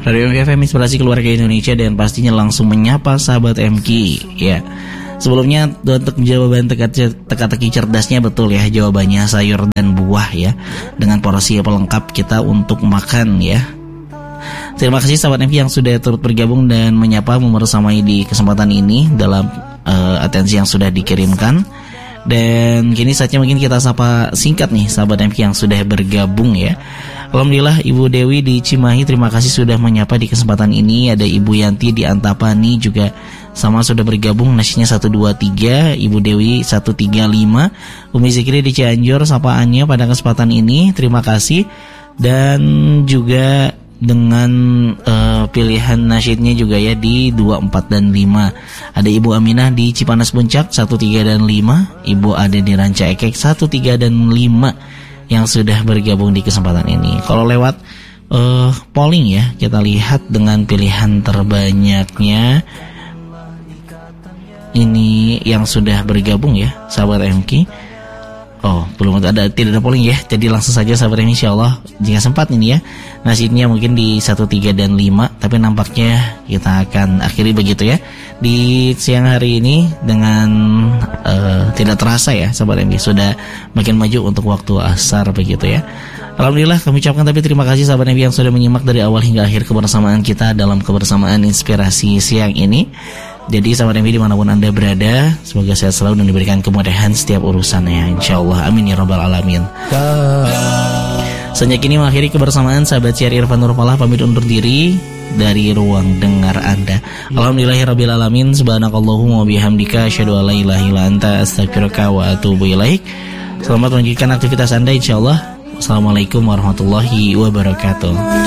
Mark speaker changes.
Speaker 1: Radio MKFM Inspirasi Keluarga Indonesia, dan pastinya langsung menyapa sahabat MK ya. Sebelumnya untuk jawaban teka-teki cerdasnya, betul ya, jawabannya sayur dan buah ya, dengan porsi pelengkap kita untuk makan ya. Terima kasih sahabat MK yang sudah turut bergabung dan menyapa membersamai di kesempatan ini dalam atensi yang sudah dikirimkan. Dan kini saatnya mungkin kita sapa singkat nih sahabat MK yang sudah bergabung ya. Alhamdulillah Ibu Dewi di Cimahi, terima kasih sudah menyapa di kesempatan ini. Ada Ibu Yanti di Antapani juga sama sudah bergabung, nasinya 123, Ibu Dewi 135, Umi Zikri di Cianjur sapaannya pada kesempatan ini, terima kasih. Dan juga dengan pilihan nasyidnya juga ya di 24 dan 5. Ada Ibu Aminah di Cipanas Puncak 13 dan 5, Ibu Ade di Ranca Ekek 13 dan 5 yang sudah bergabung di kesempatan ini. Kalau lewat polling ya, kita lihat dengan pilihan terbanyaknya ini yang sudah bergabung ya sahabat MK. Oh, belum tidak ada polling ya. Jadi langsung saja sahabat MK, insyaallah jika sempat ini ya, nasibnya mungkin di 1, 3 dan 5, tapi nampaknya kita akan akhiri begitu ya di siang hari ini dengan tidak terasa ya sahabat MK sudah makin maju untuk waktu asar begitu ya. Alhamdulillah kami ucapkan tapi terima kasih sahabat MK yang sudah menyimak dari awal hingga akhir kebersamaan kita dalam kebersamaan inspirasi siang ini. Jadi sahabat MK dimanapun Anda berada, semoga sehat selalu dan diberikan kemudahan setiap urusannya, insyaallah, amin ya rabbal alamin. Sejak ini mengakhiri kebersamaan sahabat siar Irfan Nurfalah pamit undur diri dari ruang dengar Anda. Alhamdulillahirabbil alamin, subhanakallahumma wa bihamdika asyhadu an la ilaha illa anta astaghfiruka wa atubu ilaik. Selamat melanjutkan aktivitas Anda insyaallah. Assalamualaikum warahmatullahi wabarakatuh.